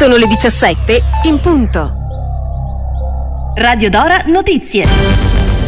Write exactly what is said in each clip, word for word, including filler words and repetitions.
Sono le diciassette in punto. Radio Dora Notizie.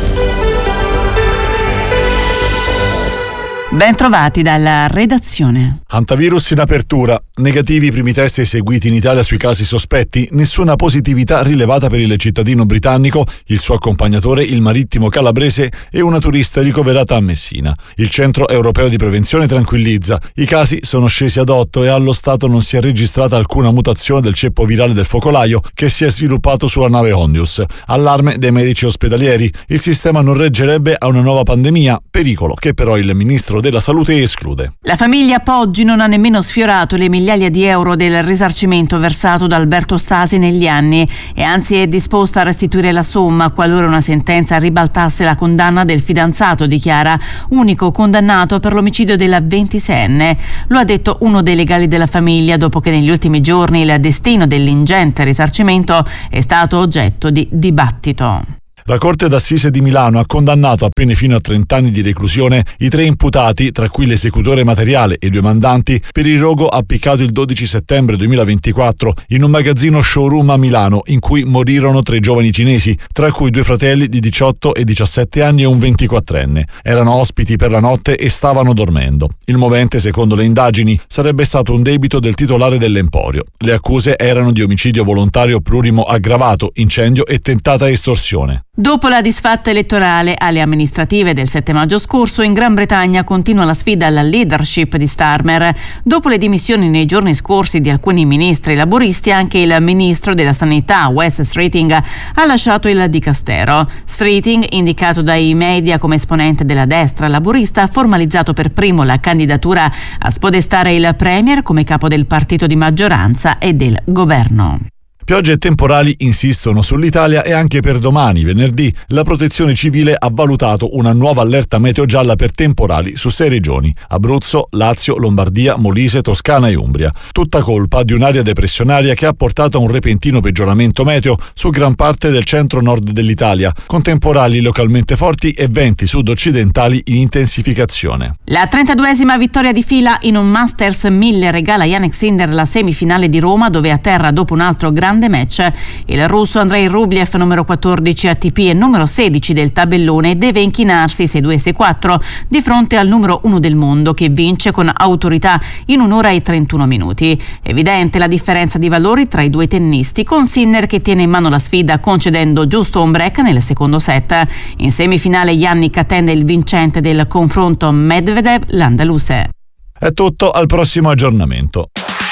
Ben trovati dalla redazione. Hantavirus in apertura. Negativi i primi test eseguiti in Italia sui casi sospetti. Nessuna positività rilevata per il cittadino britannico, il suo accompagnatore, il marittimo calabrese e una turista ricoverata a Messina. Il Centro Europeo di Prevenzione tranquillizza. I casi sono scesi ad otto e allo stato non si è registrata alcuna mutazione del ceppo virale del focolaio che si è sviluppato sulla nave Hondius. Allarme dei medici ospedalieri. Il sistema non reggerebbe a una nuova pandemia, pericolo che però il ministro della Salute esclude. La famiglia Poggi non ha nemmeno sfiorato le migliaia di euro del risarcimento versato da Alberto Stasi negli anni e anzi è disposta a restituire la somma qualora una sentenza ribaltasse la condanna del fidanzato di Chiara, unico condannato per l'omicidio della ventiseienne. Lo ha detto uno dei legali della famiglia dopo che negli ultimi giorni il destino dell'ingente risarcimento è stato oggetto di dibattito. La Corte d'Assise di Milano ha condannato a pene fino a trenta anni di reclusione i tre imputati, tra cui l'esecutore materiale e i due mandanti, per il rogo appiccato il dodici settembre duemilaventiquattro in un magazzino showroom a Milano in cui morirono tre giovani cinesi, tra cui due fratelli di diciotto e diciassette anni e un ventiquattrenne. Erano ospiti per la notte e stavano dormendo. Il movente, secondo le indagini, sarebbe stato un debito del titolare dell'emporio. Le accuse erano di omicidio volontario plurimo aggravato, incendio e tentata estorsione. Dopo la disfatta elettorale alle amministrative del sette maggio scorso, in Gran Bretagna continua la sfida alla leadership di Starmer. Dopo le dimissioni nei giorni scorsi di alcuni ministri laboristi, anche il ministro della Sanità, Wes Streeting, ha lasciato il dicastero. Streeting, indicato dai media come esponente della destra laborista, ha formalizzato per primo la candidatura a spodestare il Premier come capo del partito di maggioranza e del governo. Piogge e temporali insistono sull'Italia e anche per domani, venerdì, la Protezione Civile ha valutato una nuova allerta meteo gialla per temporali su sei regioni: Abruzzo, Lazio, Lombardia, Molise, Toscana e Umbria. Tutta colpa di un'area depressionaria che ha portato a un repentino peggioramento meteo su gran parte del centro-nord dell'Italia, con temporali localmente forti e venti sud-occidentali in intensificazione. La trentaduesima vittoria di fila in un Masters mille regala a Jannik Sinner la semifinale di Roma, dove atterra dopo un altro grande match. Il russo Andrei Rublev, numero quattordici A T P e numero sedici del tabellone, deve inchinarsi sei due sei quattro di fronte al numero uno del mondo, che vince con autorità in un'ora e trentuno minuti. Evidente la differenza di valori tra i due tennisti, con Sinner che tiene in mano la sfida concedendo giusto un break nel secondo set. In semifinale Jannik attende il vincente del confronto Medvedev-Landaluse. È tutto, al prossimo aggiornamento.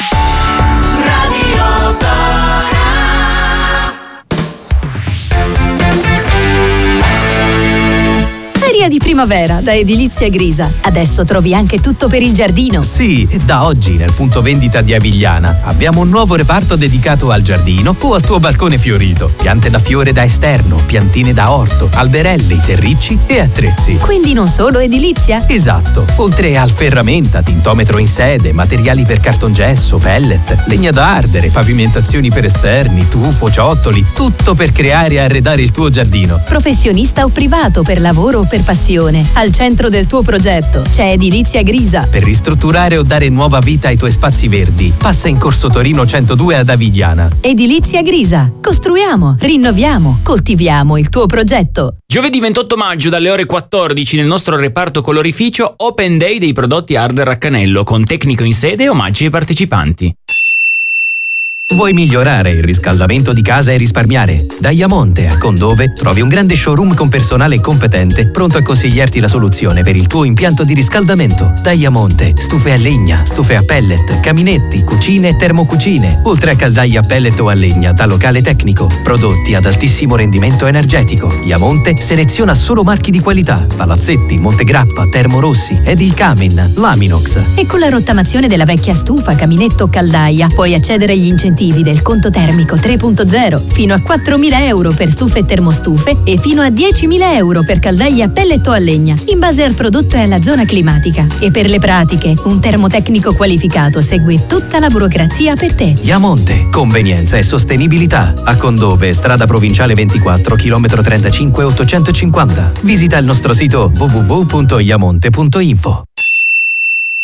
Di primavera da Edilizia Grisa. Adesso trovi anche tutto per il giardino. Sì, da oggi nel punto vendita di Avigliana abbiamo un nuovo reparto dedicato al giardino o al tuo balcone fiorito. Piante da fiore da esterno, piantine da orto, alberelli, terricci e attrezzi. Quindi non solo edilizia? Esatto. Oltre al ferramenta, tintometro in sede, materiali per cartongesso, pellet, legna da ardere, pavimentazioni per esterni, tufo, ciottoli, tutto per creare e arredare il tuo giardino. Professionista o privato, per lavoro o per passione. Al centro del tuo progetto c'è Edilizia Grisa. Per ristrutturare o dare nuova vita ai tuoi spazi verdi, passa in Corso Torino centodue ad Avigliana. Edilizia Grisa. Costruiamo, rinnoviamo, coltiviamo il tuo progetto. Giovedì ventotto maggio dalle ore quattordici nel nostro reparto colorificio Open Day dei prodotti Arder Raccanello, con tecnico in sede e omaggi ai partecipanti. Vuoi migliorare il riscaldamento di casa e risparmiare? Da Iamonte a Condove trovi un grande showroom con personale competente pronto a consigliarti la soluzione per il tuo impianto di riscaldamento. Da Iamonte, stufe a legna, stufe a pellet, caminetti, cucine e termocucine, oltre a caldaie a pellet o a legna da locale tecnico. Prodotti ad altissimo rendimento energetico. Iamonte seleziona solo marchi di qualità: Palazzetti, Montegrappa, Termorossi ed il Camin, Laminox. E con la rottamazione della vecchia stufa, caminetto o caldaia puoi accedere agli incentivi del conto termico tre punto zero, fino a quattromila euro per stufe e termostufe e fino a diecimila euro per caldaie a pellet o a legna, in base al prodotto e alla zona climatica. E per le pratiche, un termotecnico qualificato segue tutta la burocrazia per te. Iamonte, convenienza e sostenibilità. A Condove, strada provinciale ventiquattro, chilometro trentacinque ottocentocinquanta. Visita il nostro sito w w w punto iamonte punto info.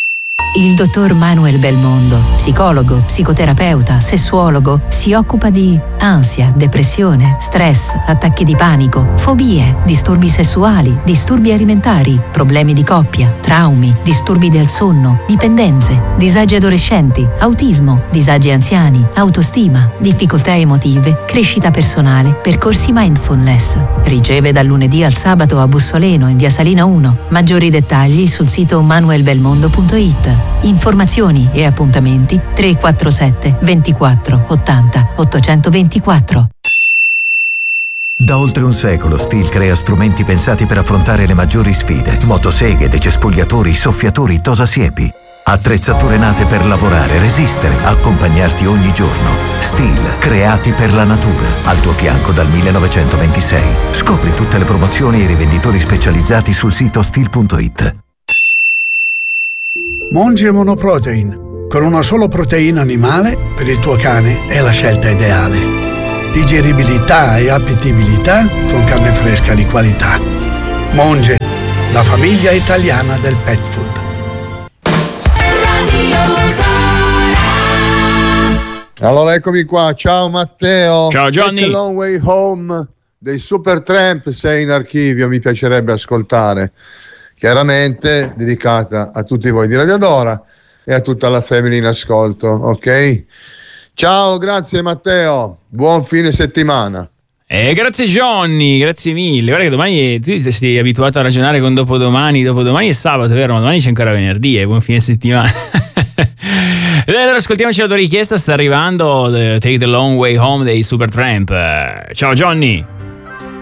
Il dottor Manuel Belmondo, psicologo, psicoterapeuta, sessuologo, si occupa di ansia, depressione, stress, attacchi di panico, fobie, disturbi sessuali, disturbi alimentari, problemi di coppia, traumi, disturbi del sonno, dipendenze, disagi adolescenti, autismo, disagi anziani, autostima, difficoltà emotive, crescita personale, percorsi mindfulness. Riceve dal lunedì al sabato a Bussoleno in via Salina uno. Maggiori dettagli sul sito manuel belmondo punto it. Informazioni e appuntamenti tre quattro sette ventiquattro ottanta ottocentoventiquattro. Da oltre un secolo Stihl crea strumenti pensati per affrontare le maggiori sfide: motoseghe, decespugliatori, soffiatori, tosasiepi. Attrezzature nate per lavorare, resistere, accompagnarti ogni giorno. Stihl, creati per la natura. Al tuo fianco dal millenovecentoventisei. Scopri tutte le promozioni e i rivenditori specializzati sul sito stihl punto it. Monge Monoprotein. Con una sola proteina animale, per il tuo cane è la scelta ideale. Digeribilità e appetibilità con carne fresca di qualità. Monge, la famiglia italiana del pet food. Allora eccomi qua, ciao Matteo. Ciao Johnny. Take a Long Way Home dei Supertramp, sei in archivio, mi piacerebbe ascoltare. Chiaramente dedicata a tutti voi di Radio Adora e a tutta la family in ascolto, ok? Ciao, grazie Matteo, buon fine settimana. Eh, grazie Johnny, grazie mille. Guarda che domani tu ti sei abituato a ragionare con dopodomani, dopodomani è sabato, vero? Ma domani c'è ancora venerdì, eh, buon fine settimana. Allora ascoltiamoci la tua richiesta, sta arrivando Take the Long Way Home dei Supertramp. Ciao Johnny.